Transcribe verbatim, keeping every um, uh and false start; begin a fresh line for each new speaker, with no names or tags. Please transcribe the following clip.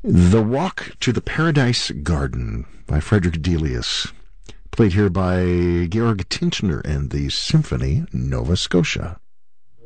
The Walk to the Paradise Garden by Frederick Delius, played here by Georg Tintner and the Symphony Nova Scotia.